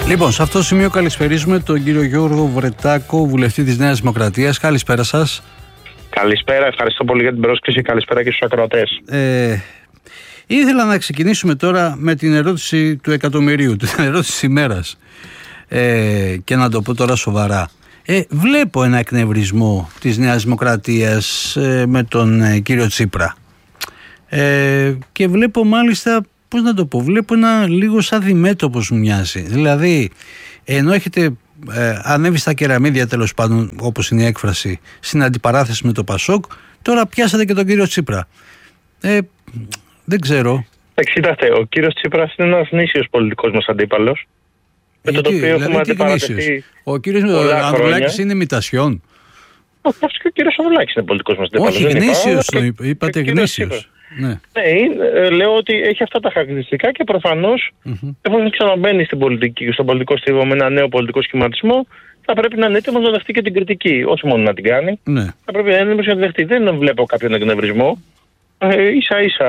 Λοιπόν, σε αυτό το σημείο καλησπερίζουμε τον κύριο Γιώργο Βρετάκο, βουλευτή της Νέας Δημοκρατίας. Καλησπέρα σας. Καλησπέρα, ευχαριστώ πολύ για την πρόσκληση. Καλησπέρα και στους ακροατές. Ήθελα να ξεκινήσουμε τώρα με την ερώτηση του εκατομμυρίου, την ερώτηση της ημέρας. Και να το πω τώρα σοβαρά. Βλέπω ένα εκνευρισμό της Νέας Δημοκρατίας με τον κύριο Τσίπρα. Και βλέπω μάλιστα, πώς να το πω, βλέπω ένα λίγο σαν διμέτωπος μου μοιάζει. Δηλαδή, ενώ έχετε ανέβει στα κεραμίδια, τέλος πάντων, όπως είναι η έκφραση, στην αντιπαράθεση με το Πασόκ, τώρα πιάσατε και τον κύριο Τσίπρα. Δεν ξέρω. Κοιτάξτε, ο κύριος Τσίπρας είναι ένας γνήσιος πολιτικός μας αντίπαλος. Με τον οποίο έχουμε αντιπαρατεθεί. Ο κύριος Ανδρουλάκης είναι ημιτασιόν. Όχι, και ο κύριος Ανδρουλάκης είναι πολιτικός μας αντίπαλος. Όχι, γνήσιος, είπατε γνήσιος. Ναι, λέω ότι έχει αυτά τα χαρακτηριστικά και προφανώς εφόσον ξαναμπαίνει στην πολιτική, στον πολιτικό στίβο με ένα νέο πολιτικό σχηματισμό, θα πρέπει να είναι έτοιμος να δεχτεί και την κριτική. Όχι μόνο να την κάνει, θα πρέπει να είναι έτοιμος να την δεχτεί. Δεν βλέπω κάποιον εκνευρισμό. Ίσα-ίσα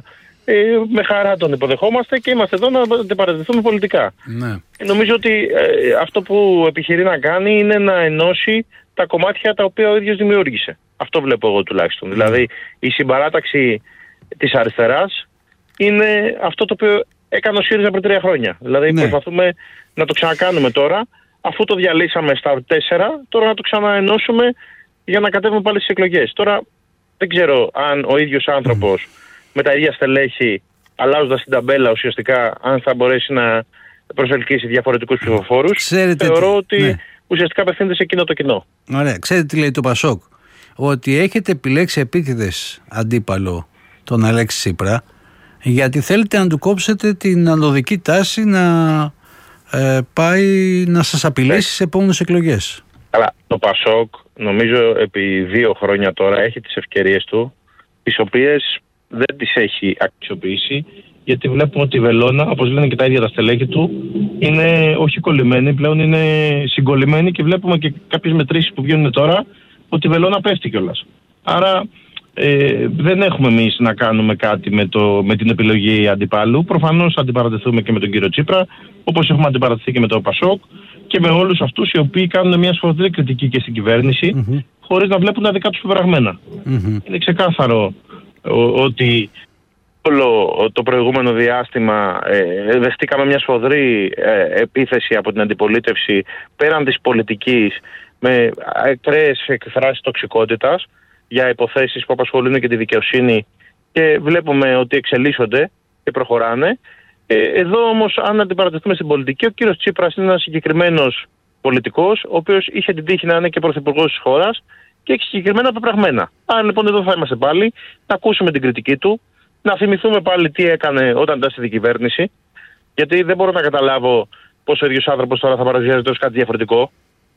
με χαρά τον υποδεχόμαστε και είμαστε εδώ να αντιπαρατεθούμε πολιτικά. Ναι. Νομίζω ότι αυτό που επιχειρεί να κάνει είναι να ενώσει τα κομμάτια τα οποία ο ίδιος δημιούργησε. Αυτό βλέπω εγώ τουλάχιστον. Δηλαδή η συμπαράταξη της αριστεράς είναι αυτό το οποίο έκανε ο ΣΥΡΙΖΑ πριν 3 χρόνια. Δηλαδή προσπαθούμε να το ξανακάνουμε τώρα, αφού το διαλύσαμε στα 4, τώρα να το ξαναενώσουμε για να κατέβουμε πάλι στις εκλογές. Τώρα δεν ξέρω αν ο ίδιος άνθρωπος με τα ίδια στελέχη, αλλάζοντας την ταμπέλα ουσιαστικά, αν θα μπορέσει να προσελκύσει διαφορετικούς ψηφοφόρους. Θεωρώ ότι ουσιαστικά απευθύνεται σε εκείνο το κοινό. Ωραία. Ξέρετε τι λέει το Πασόκ? Ότι έχετε επιλέξει επίτηδες αντίπαλο τον Αλέξη Τσίπρα, γιατί θέλετε να του κόψετε την ανωδική τάση να πάει να σας απειλήσει στις επόμενες εκλογές. Αλλά το Πασόκ νομίζω επί 2 χρόνια τώρα έχει τις ευκαιρίες του, τις οποίες δεν τις έχει αξιοποιήσει, γιατί βλέπουμε ότι η βελόνα, όπως λένε και τα ίδια τα στελέχη του, είναι όχι κολλημένη, πλέον είναι συγκολλημένη και βλέπουμε και κάποιες μετρήσεις που βγαίνουν τώρα ότι η βελόνα πέφτει κιόλας. Άρα δεν έχουμε εμείς να κάνουμε κάτι με την επιλογή αντιπάλου. Προφανώς θα αντιπαρατεθούμε και με τον κύριο Τσίπρα, όπως έχουμε αντιπαρατεθεί και με το Πασόκ και με όλους αυτούς οι οποίοι κάνουν μια σφοδρή κριτική και στην κυβέρνηση, χωρίς να βλέπουν τα δικά τους πεπραγμένα. Είναι ξεκάθαρο ότι όλο το προηγούμενο διάστημα δεχτήκαμε μια σφοδρή επίθεση από την αντιπολίτευση πέραν της πολιτικής, με ακραίες εκφράσεις τοξικότητας για υποθέσεις που απασχολούν και τη δικαιοσύνη, και βλέπουμε ότι εξελίσσονται και προχωράνε. Εδώ όμως, αν αντιπαρατεθούμε στην πολιτική, ο κύριος Τσίπρας είναι ένας συγκεκριμένος πολιτικός, ο οποίος είχε την τύχη να είναι και πρωθυπουργός της χώρας και έχει συγκεκριμένα πεπραγμένα. Άρα λοιπόν εδώ θα είμαστε πάλι, να ακούσουμε την κριτική του, να θυμηθούμε πάλι τι έκανε όταν ήταν στη κυβέρνηση, γιατί δεν μπορώ να καταλάβω πώς ο ίδιος άνθρωπος τώρα θα παρουσιάζεται ως κάτι διαφορετικό.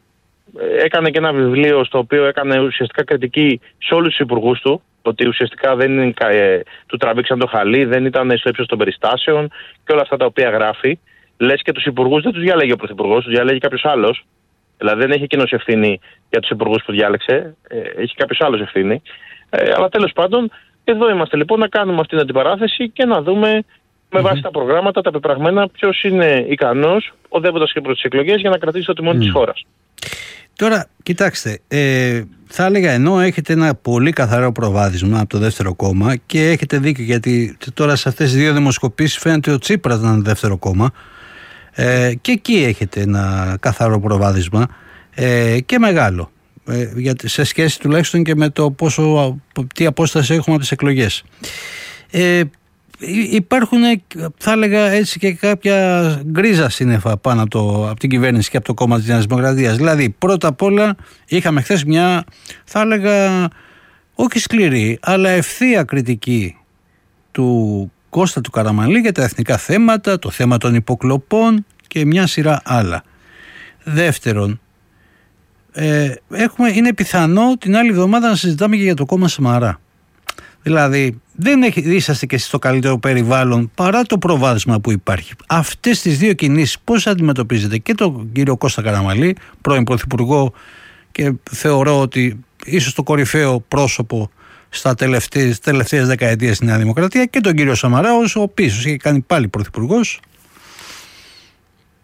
Έκανε και ένα βιβλίο στο οποίο έκανε ουσιαστικά κριτική σε όλους τους υπουργούς του, ότι ουσιαστικά δεν του τραβήξαν το χαλί, δεν ήταν στο ύψος των περιστάσεων και όλα αυτά τα οποία γράφει. Λες και τους υπουργούς δεν τους διάλεγε ο πρωθυπουργός, τους διάλεγε κάποιος άλλος. Δηλαδή δεν έχει εκείνος ευθύνη για τους υπουργούς που διάλεξε, έχει κάποιος άλλος ευθύνη. Αλλά τέλος πάντων, εδώ είμαστε λοιπόν να κάνουμε αυτή την αντιπαράθεση και να δούμε με βάση τα προγράμματα, τα πεπραγμένα, ποιος είναι ικανός, οδεύοντας και προς τις εκλογές, για να κρατήσει το τιμόνι της χώρας. Τώρα, κοιτάξτε, θα έλεγα, ενώ έχετε ένα πολύ καθαρό προβάδισμα από το δεύτερο κόμμα, και έχετε δίκιο, γιατί τώρα σε αυτές τις 2 δημοσκοπήσεις φαίνεται ο Τσίπρας να είναι δεύτερο κόμμα, και εκεί έχετε ένα καθαρό προβάδισμα και μεγάλο, σε σχέση τουλάχιστον και με το τι απόσταση έχουμε από τις εκλογές. Υπάρχουν, θα έλεγα έτσι, και κάποια γκρίζα σύννεφα πάνω από την κυβέρνηση και από το κόμμα της Νέας Δημοκρατίας. Δηλαδή, πρώτα απ' όλα είχαμε χθες μια, θα έλεγα, όχι σκληρή, αλλά ευθεία κριτική του Κώστα του Καραμανλή για τα εθνικά θέματα, το θέμα των υποκλοπών και μια σειρά άλλα. Δεύτερον, είναι πιθανό την άλλη εβδομάδα να συζητάμε και για το κόμμα Σαμαρά. Δηλαδή δεν είσαστε και εσείς στο καλύτερο περιβάλλον παρά το προβάδισμα που υπάρχει. Αυτές τις 2 κινήσεις πώς αντιμετωπίζετε, και τον κύριο Κώστα Καραμανλή, πρώην πρωθυπουργό και θεωρώ ότι ίσως το κορυφαίο πρόσωπο στα τελευταίες δεκαετίες στη Νέα Δημοκρατία, και τον κύριο Σαμαρά, ο οποίος είχε κάνει πάλι πρωθυπουργός. Κοιτάξτε, νομίζω ότι η συζήτηση αυτή είναι μια συζήτηση η οποία έχει ξεκινήσει εδώ και 2 χρόνια. Δηλαδή, η συζήτηση αυτή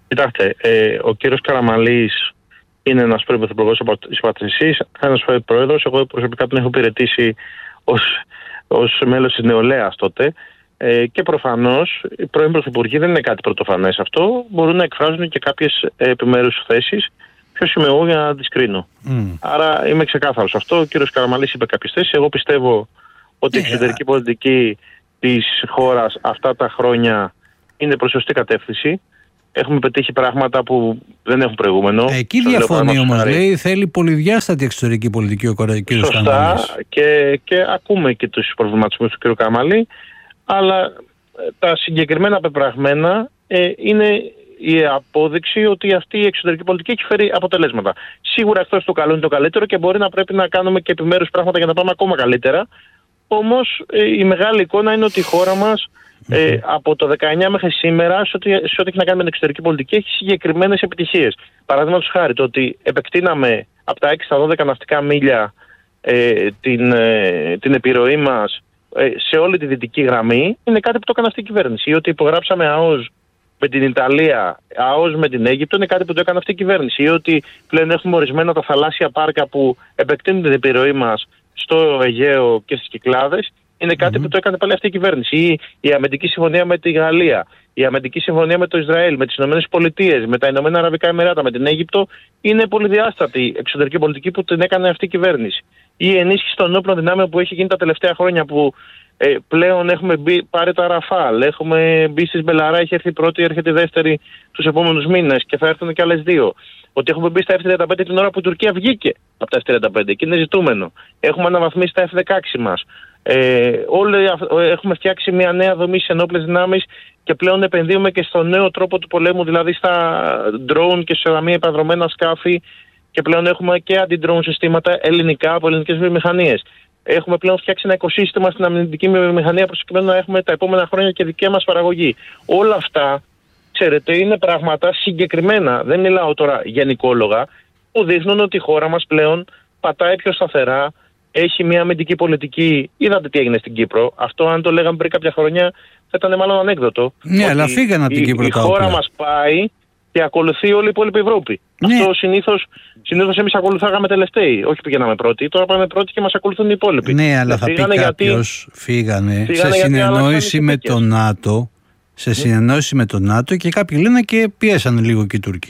Κοιτάξτε, ο κύριος Καραμανλής είναι ένας πρώην πρωθυπουργός της Πατρισσής, ένας πρώην πρόεδρος. Εγώ προσωπικά τον έχω υπηρετήσει ως μέλος της νεολαίας τότε. Και προφανώς οι πρώην πρωθυπουργοί δεν είναι κάτι πρωτοφανές αυτό. Μπορούν να εκφράζουν και κάποιες επιμέρους θέσεις. Ποιος είμαι εγώ για να τις κρίνω. Άρα είμαι ξεκάθαρος αυτό. Ο κύριος Καραμανλής είπε κάποιες θέσεις. Εγώ πιστεύω ότι η εξωτερική πολιτική της χώρας αυτά τα χρόνια είναι προς σωστή κατεύθυνση. Έχουμε πετύχει πράγματα που δεν έχουν προηγούμενο. Εκεί διαφωνεί όμως, λέει, θέλει πολυδιάστατη εξωτερική πολιτική ο κ. Καραμανλής. Σωστά, και ακούμε και τους προβληματισμούς του κ. Καραμανλή, αλλά τα συγκεκριμένα πεπραγμένα είναι η απόδειξη ότι αυτή η εξωτερική πολιτική έχει φέρει αποτελέσματα. Σίγουρα εκτός το καλό είναι το καλύτερο και μπορεί να πρέπει να κάνουμε και επιμέρους πράγματα για να πάμε ακόμα καλύτερα. Όμως η μεγάλη εικόνα είναι ότι η χώρα μας από το 19 μέχρι σήμερα, σε ό,τι έχει να κάνει με την εξωτερική πολιτική, έχει συγκεκριμένες επιτυχίες. Παραδείγματος χάρη, το ότι επεκτείναμε από τα 6 στα 12 ναυτικά μίλια την επιρροή μας σε όλη τη δυτική γραμμή, είναι κάτι που το έκανε αυτή η κυβέρνηση. Ή ότι υπογράψαμε ΑΟΣ με την Ιταλία, ΑΟΣ με την Αίγυπτο, είναι κάτι που το έκανε αυτή η κυβέρνηση. Ή ότι πλέον έχουμε ορισμένα τα θαλάσσια πάρκα που επεκτείνουν την επιρροή μας στο Αιγαίο και στις Κυκλάδες, είναι κάτι που το έκανε πάλι αυτή η κυβέρνηση. Ή η αμυντική συμφωνία με τη Γαλλία, η αμυντική συμφωνία με το Ισραήλ, με τις Ηνωμένες Πολιτείες, με τα Ηνωμένα Αραβικά Εμιράτα, με την Αίγυπτο, είναι πολυδιάστατη εξωτερική πολιτική που την έκανε αυτή η κυβέρνηση. Ή η ενίσχυση των όπλων δυνάμεων που έχει γίνει τα τελευταία χρόνια, που πλέον έχουμε πάρει τα Ραφάλ, έχουμε μπει στη Μπελαρά, έχει έρθει η πρώτη, έρχεται η δεύτερη τους επόμενους μήνες και θα έρθουν και άλλες δύο. Ότι έχουμε μπει στα F-35 την ώρα που η Τουρκία βγήκε από τα F-35 και είναι ζητούμενο. Έχουμε αναβαθμίσει τα F-16 μας. Όλοι έχουμε φτιάξει μια νέα δομή σε ενόπλες δυνάμεις και πλέον επενδύουμε και στο νέο τρόπο του πολέμου, δηλαδή στα drone και σε μη επανδρομένα σκάφη, και πλέον έχουμε και αντι-drone συστήματα ελληνικά από ελληνικές βιομηχανίες. Έχουμε πλέον φτιάξει ένα οικοσύστημα στην αμυντική βιομηχανία προκειμένου να έχουμε τα επόμενα χρόνια και δική μας παραγωγή. Όλα αυτά, ξέρετε, είναι πράγματα συγκεκριμένα, δεν μιλάω τώρα γενικόλογα, που δείχνουν ότι η χώρα μας πλέον πατάει πιο σταθερά, έχει μια αμυντική πολιτική. Είδατε τι έγινε στην Κύπρο. Αυτό, αν το λέγαμε πριν κάποια χρόνια, θα ήταν μάλλον ανέκδοτο. Ναι, αλλά φύγανε από την Κύπρο. Η χώρα μας πάει και ακολουθεί όλη η υπόλοιπη Ευρώπη. Ναι. Αυτό συνήθως εμείς ακολουθάγαμε τελευταίοι. Όχι πηγαίναμε πρώτοι. Τώρα πάμε πρώτοι και μας ακολουθούν οι υπόλοιποι. Ναι, αλλά θα πει κάποιος φύγανε σε συνεννόηση με το ΝΑΤΟ. Σε συνεννόηση με το ΝΑΤΟ, και κάποιοι λένε και πιέσανε λίγο και οι Τούρκοι.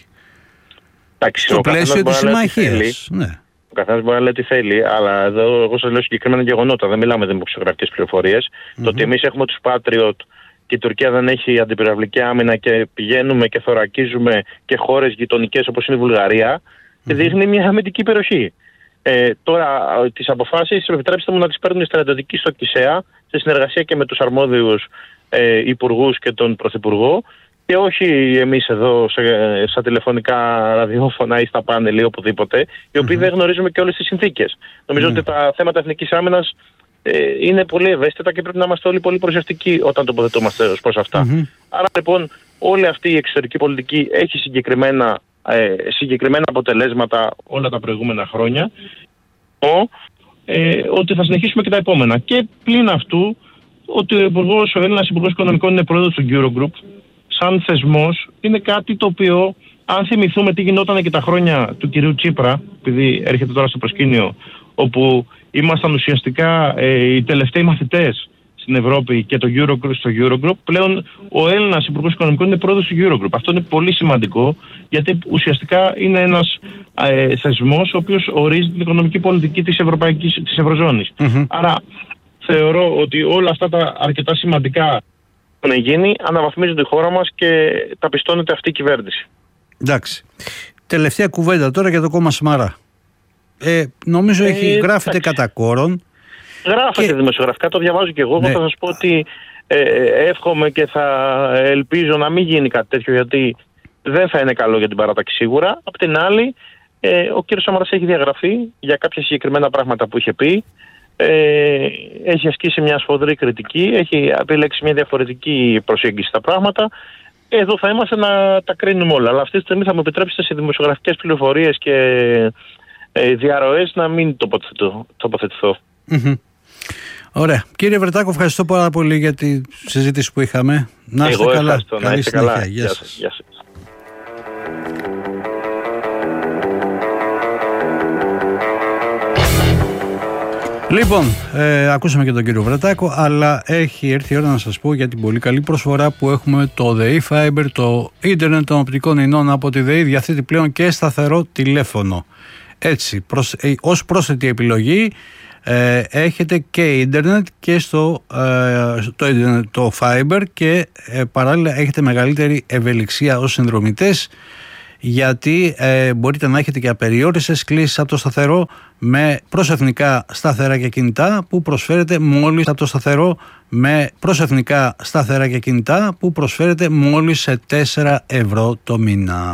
Στο πλαίσιο της συμμαχίας. Ο καθένας μπορεί να λέει τι θέλει, αλλά εδώ εγώ σας λέω συγκεκριμένα γεγονότα. Δεν μιλάμε δημοσιογραφικές πληροφορίες. Το ότι εμείς έχουμε τους Patriot και η Τουρκία δεν έχει αντιπυραυλική άμυνα και πηγαίνουμε και θωρακίζουμε και χώρες γειτονικές όπως είναι η Βουλγαρία, δείχνει μια αμυντική υπεροχή. Τώρα, τις αποφάσεις, επιτρέψτε μου να τις παίρνουν οι στρατιωτικοί στο ΚΙΣΕΑ, σε συνεργασία και με τους αρμόδιους υπουργούς και τον Πρωθυπουργό, και όχι εμείς εδώ στα τηλεφωνικά ραδιόφωνα ή στα πάνελ ή οπουδήποτε, οι οποίοι δεν γνωρίζουμε και όλες τις συνθήκες. Νομίζω ότι τα θέματα εθνικής άμυνας είναι πολύ ευαίσθητα και πρέπει να είμαστε όλοι πολύ προσεκτικοί όταν τοποθετούμαστε ως προς αυτά. Άρα λοιπόν όλη αυτή η εξωτερική πολιτική έχει συγκεκριμένα αποτελέσματα όλα τα προηγούμενα χρόνια, ότι θα συνεχίσουμε και τα επόμενα. Και πλην αυτού, ότι ο Έλληνας Υπουργός Οικονομικών είναι πρόεδρος του Eurogroup, σαν θεσμός, είναι κάτι το οποίο, αν θυμηθούμε τι γινόταν και τα χρόνια του κυρίου Τσίπρα, επειδή έρχεται τώρα στο προσκήνιο, όπου ήμασταν ουσιαστικά οι τελευταίοι μαθητές στην Ευρώπη και στο Eurogroup, πλέον ο Έλληνας Υπουργός Οικονομικών είναι πρόεδρος του Eurogroup. Αυτό είναι πολύ σημαντικό, γιατί ουσιαστικά είναι ένας θεσμός ο οποίος ορίζει την οικονομική πολιτική της Ευρωζώνης. Άρα θεωρώ ότι όλα αυτά τα αρκετά σημαντικά να γίνει, αναβαθμίζονται η χώρα μας και τα πιστώνεται αυτή η κυβέρνηση. Εντάξει. Τελευταία κουβέντα τώρα για το κόμμα Σαμαρά. Νομίζω γράφεται κατά κόρον. Γράφεται δημοσιογραφικά, το διαβάζω και εγώ. Ναι. Εγώ θα σας πω ότι εύχομαι και θα ελπίζω να μην γίνει κάτι τέτοιο, γιατί δεν θα είναι καλό για την παράταξη σίγουρα. Απ' την άλλη, ο κ. Σαμαράς έχει διαγραφεί για κάποια συγκεκριμένα πράγματα που είχε πει. Έχει ασκήσει μια σφοδρή κριτική, έχει επιλέξει μια διαφορετική προσέγγιση στα πράγματα. Εδώ θα είμαστε να τα κρίνουμε όλα. Αλλά αυτή τη στιγμή θα μου επιτρέψετε σε δημοσιογραφικές πληροφορίες και διαρροές να μην τοποθετηθώ. Ωραία. Κύριε Βρετάκο, ευχαριστώ πάρα πολύ για τη συζήτηση που είχαμε. Να είστε καλά. Καλή συνέχεια. Γεια σας. Λοιπόν, ακούσαμε και τον κύριο Βρετάκο, αλλά έχει έρθει η ώρα να σας πω για την πολύ καλή προσφορά που έχουμε το ΔΕΗ Fiber, το ίντερνετ των οπτικών ινών από τη ΔΕΗ, διαθέτει πλέον και σταθερό τηλέφωνο. Έτσι, ως πρόσθετη επιλογή έχετε και ίντερνετ και το Fiber και παράλληλα έχετε μεγαλύτερη ευελιξία ως συνδρομητές, γιατί μπορείτε να έχετε και απεριόριστες κλήσεις από το σταθερό με προσεθνικά σταθερά και κινητά που προσφέρετε μόλις από το σταθερό με προσεθνικά σταθερά και κινητά που προσφέρετε μόλις σε 4 ευρώ το μήνα.